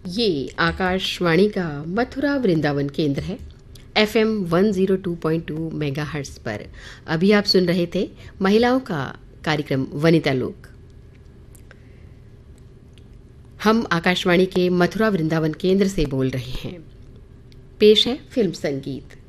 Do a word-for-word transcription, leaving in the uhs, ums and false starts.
ये आकाशवाणी का मथुरा वृंदावन केंद्र है F M one zero two point two megahertz पर। अभी आप सुन रहे थे महिलाओं का कार्यक्रम वनिता लोक। हम आकाशवाणी के मथुरा वृंदावन केंद्र से बोल रहे हैं। पेश है फिल्म संगीत।